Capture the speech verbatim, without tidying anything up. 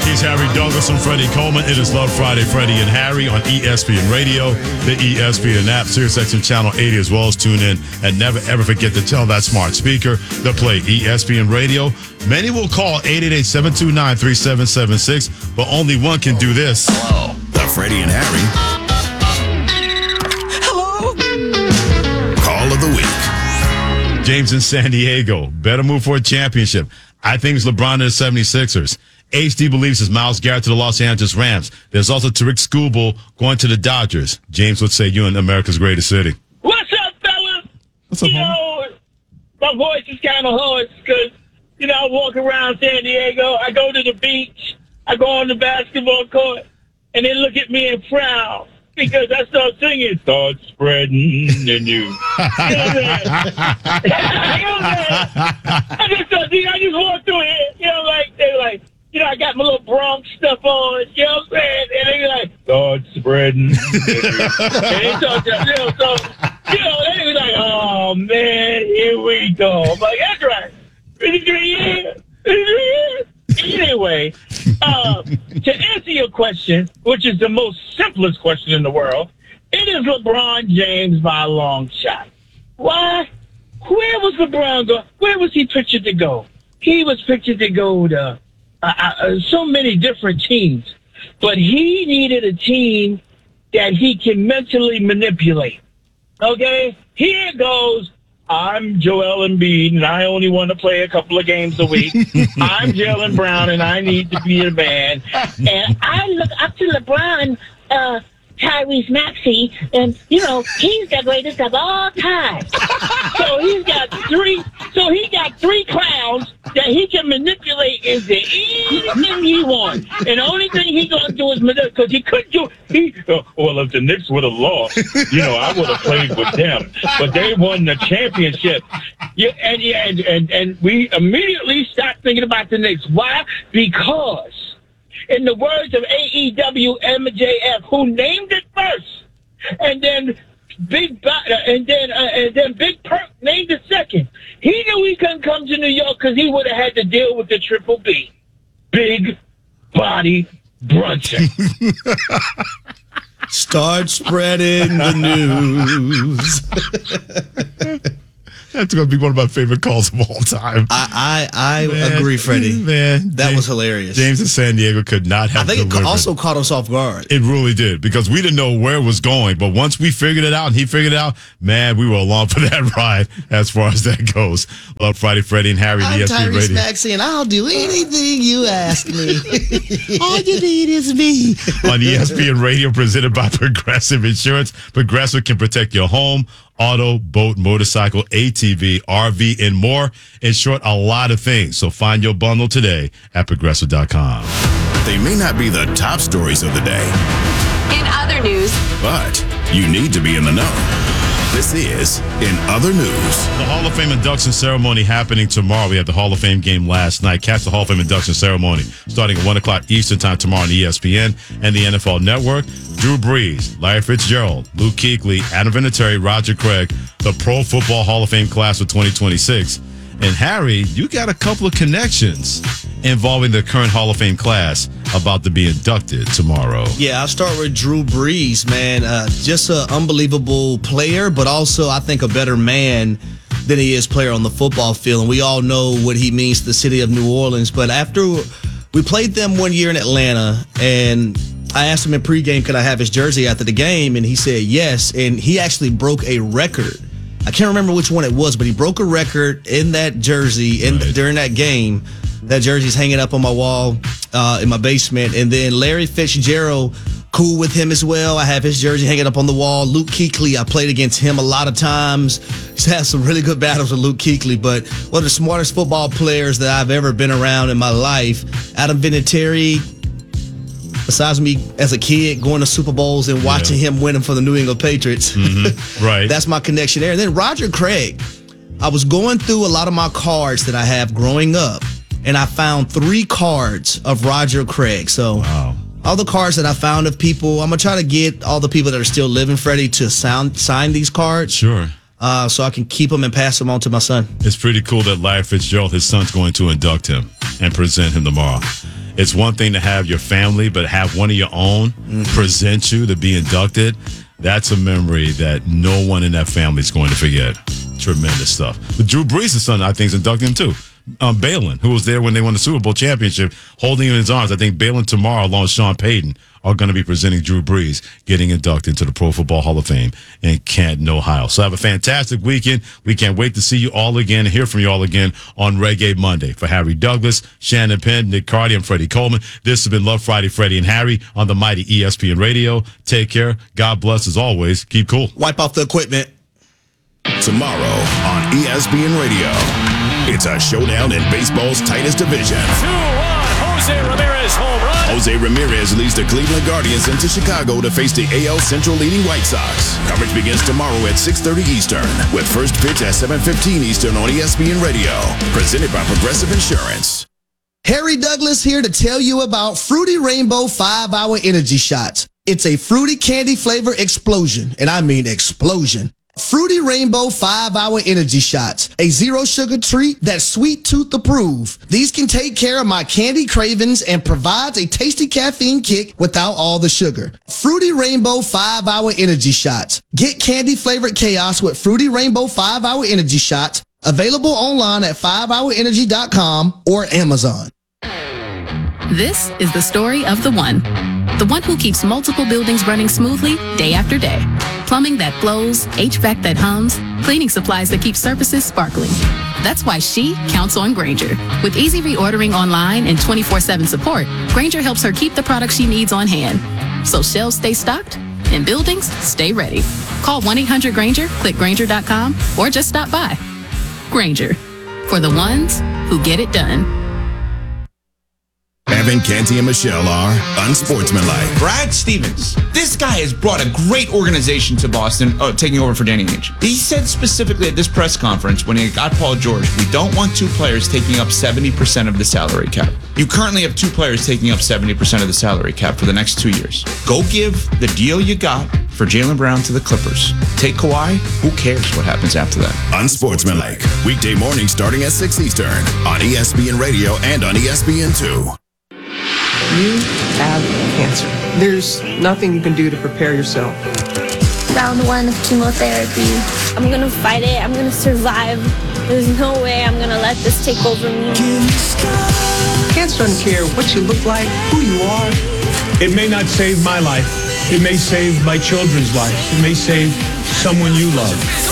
He's Harry Douglas and Freddie Coleman. It is Love Friday, Freddie and Harry on E S P N Radio, the E S P N app, SiriusXM Channel eighty, as well as tune in. And never, ever forget to tell that smart speaker to play E S P N Radio. Many will call eight eight eight, seven two nine, three seven seven six, but only one can do this. Hello. The Freddie and Harry. Hello. Call of the week. James in San Diego. Better move for a championship. I think it's LeBron and the seventy-sixers. H D believes it's Myles Garrett to the Los Angeles Rams. There's also Tariq Skubal going to the Dodgers. James would say you in America's greatest city. What's up, fellas? What's up, you homie? know, my voice is kind of hoarse because, you know, I walk around San Diego. I go to the beach. I go on the basketball court, and they look at me and frown because I start singing, start spreading the news. You know what I'm saying? You know what I'm saying? I just, start, I just walk through here, you know, like, they're like, you know, I got my little Bronx stuff on, you know what I'm saying? And they like, start spreading. And they start, you know, so, you know, they was like, oh, man, here we go. I'm like, that's right. fifty-three years. fifty-three years. Anyway, uh, to answer your question, which is the most simplest question in the world, it is LeBron James by a long shot. Why? Where was LeBron go? Where was he pictured to go? He was pictured to go to Uh, uh, so many different teams, but he needed a team that he can mentally manipulate. Okay? Here goes, I'm Joel Embiid, and I only want to play a couple of games a week. I'm Jaylen Brown, and I need to be a man. And I look up to LeBron, uh, Tyrese Maxey, and, you know, he's the greatest of all time. So he's got three, so he got three clowns that he can manipulate into anything he wants. And the only thing he's going to do is manipulate, because he couldn't do, he, uh, well, if the Knicks would have lost, you know, I would have played with them. But they won the championship. Yeah, and, yeah, and, and, and we immediately stopped thinking about the Knicks. Why? Because, in the words of A E W M J F, who named it first, and then Big Bo- and then uh, and then Big Perk named it second. He knew he couldn't come to New York because he would have had to deal with the Triple B, Big Body Brunson. Start spreading the news. That's going to be one of my favorite calls of all time. I I, I Man, agree, Freddie. Man, that James, was hilarious. James in San Diego could not have I think delivered. it also caught us off guard. It really did, because we didn't know where it was going. But once we figured it out and he figured it out, man, we were along for that ride as far as that goes. Love Friday, Freddie and Harry, I'm the E S P N Tyrese Radio. Maxey, and I'll do anything you ask me. All you need is me. On E S P N Radio, presented by Progressive Insurance. Progressive can protect your home, auto, boat, motorcycle, A T V, R V, and more. In short, a lot of things. So find your bundle today at Progressive dot com. They may not be the top stories of the day, In other news, but you need to be in the know. This is In Other News. The Hall of Fame induction ceremony happening tomorrow. We had the Hall of Fame game last night. Catch the Hall of Fame induction ceremony starting at one o'clock Eastern Time tomorrow on E S P N and the N F L Network. Drew Brees, Larry Fitzgerald, Luke Kuechly, Adam Vinatieri, Roger Craig, the Pro Football Hall of Fame class of twenty twenty-six. And Harry, you got a couple of connections involving the current Hall of Fame class about to be inducted tomorrow. Yeah, I'll start with Drew Brees, man. Uh, just an unbelievable player, but also I think a better man than he is player on the football field. And we all know what he means to the city of New Orleans. But after we played them one year in Atlanta, and I asked him in pregame, could I have his jersey after the game? And he said yes. And he actually broke a record. I can't remember which one it was, but he broke a record in that jersey in Right. during that game. That jersey's hanging up on my wall uh, in my basement. And then Larry Fitzgerald, cool with him as well. I have his jersey hanging up on the wall. Luke Kuechly, I played against him a lot of times. He's had some really good battles with Luke Kuechly, but one of the smartest football players that I've ever been around in my life. Adam Vinatieri, besides me as a kid going to Super Bowls and watching Yeah. him winning for the New England Patriots. Mm-hmm. Right. That's my connection there. And then Roger Craig. I was going through a lot of my cards that I have growing up, and I found three cards of Roger Craig. So Wow. all the cards that I found of people, I'm going to try to get all the people that are still living, Freddie, to sound, sign these cards. Sure. Uh, so I can keep them and pass them on to my son. It's pretty cool that Larry Fitzgerald, his son's going to induct him and present him tomorrow. It's one thing to have your family, but have one of your own mm-hmm. present you to be inducted. That's a memory that no one in that family is going to forget. Tremendous stuff. But Drew Brees' son, I think, is inducting him too. Um, Balin, who was there when they won the Super Bowl championship, holding him in his arms. I think Balin tomorrow, along with Sean Payton, are going to be presenting Drew Brees getting inducted into the Pro Football Hall of Fame in Canton, Ohio. So have a fantastic weekend. We can't wait to see you all again and hear from you all again on Reggae Monday. For Harry Douglas, Shannon Penn, Nick Cardi, and Freddie Coleman, this has been Love Friday, Freddie and Harry on the mighty E S P N Radio. Take care. God bless as always. Keep cool. Wipe off the equipment. Tomorrow on E S P N Radio, it's a showdown in baseball's tightest division. two one, Jose Ramirez home run. Jose Ramirez leads the Cleveland Guardians into Chicago to face the A L Central leading White Sox. Coverage begins tomorrow at six thirty Eastern, with first pitch at seven fifteen Eastern on E S P N Radio. Presented by Progressive Insurance. Harry Douglas here to tell you about Fruity Rainbow five hour Energy Shots. It's a fruity candy flavor explosion, and I mean explosion. Fruity Rainbow five hour Energy Shots, a zero sugar treat that's sweet tooth approved. These can take care of my candy cravings and provides a tasty caffeine kick without all the sugar. Fruity Rainbow five hour Energy Shots. Get candy flavored chaos with Fruity Rainbow five hour Energy Shots. Available online at five hour energy dot com or Amazon. This is the story of the one. The one who keeps multiple buildings running smoothly day after day. Plumbing that flows, H V A C that hums, cleaning supplies that keep surfaces sparkling. That's why she counts on Grainger. With easy reordering online and twenty-four seven support, Grainger helps her keep the products she needs on hand. So shelves stay stocked and buildings stay ready. Call one eight hundred Grainger, click Grainger dot com, or just stop by. Grainger, for the ones who get it done. Evan, Canty, and Michelle are unsportsmanlike. Brad Stevens, this guy has brought a great organization to Boston, uh, taking over for Danny Ainge. He said specifically at this press conference when he got Paul George, we don't want two players taking up seventy percent of the salary cap. You currently have two players taking up seventy percent of the salary cap for the next two years. Go give the deal you got for Jaylen Brown to the Clippers. Take Kawhi, who cares what happens after that? Unsportsmanlike, weekday morning starting at six Eastern on E S P N Radio and on E S P N two. You have cancer. There's nothing you can do to prepare yourself. Round one of chemotherapy. I'm gonna fight it. I'm gonna survive. There's no way I'm gonna let this take over me. Cancer doesn't care what you look like, who you are. It may not save my life. It may save my children's lives. It may save someone you love.